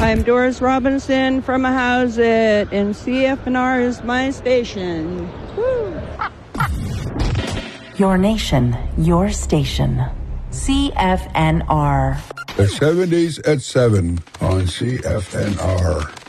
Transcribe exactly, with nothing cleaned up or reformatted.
I'm Doris Robinson from Ahousaht, and C F N R is my station. Woo. Your nation, your station. C F N R. The seventies at seven on C F N R.